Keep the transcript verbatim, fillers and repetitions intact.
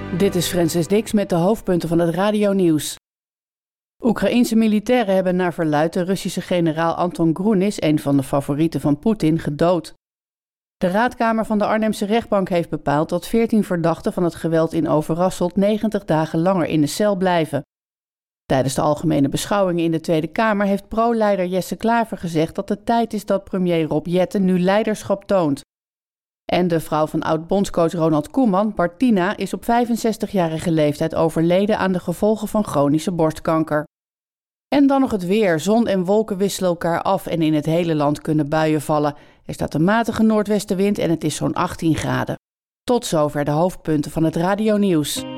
Dit is Francis Dix met de hoofdpunten van het radionieuws. Oekraïense militairen hebben naar verluidt de Russische generaal Anton Grunis, een van de favorieten van Poetin, gedood. De raadkamer van de Arnhemse rechtbank heeft bepaald dat veertien verdachten van het geweld in Overasselt negentig dagen langer in de cel blijven. Tijdens de algemene beschouwingen in de Tweede Kamer heeft pro-leider Jesse Klaver gezegd dat het tijd is dat premier Rob Jetten nu leiderschap toont. En de vrouw van oud-bondscoach Ronald Koeman, Bartina, is op vijfenzestigjarige leeftijd overleden aan de gevolgen van chronische borstkanker. En dan nog het weer. Zon en wolken wisselen elkaar af en in het hele land kunnen buien vallen. Er staat een matige noordwestenwind en het is zo'n achttien graden. Tot zover de hoofdpunten van het radionieuws.